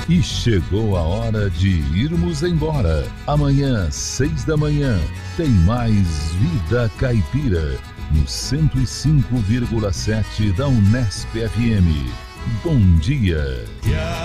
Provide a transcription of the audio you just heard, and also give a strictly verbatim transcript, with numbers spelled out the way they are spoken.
E chegou a hora de irmos embora. Amanhã, seis da manhã, tem mais Vida Caipira, no cento e cinco vírgula sete da Unesp F M. Bom dia.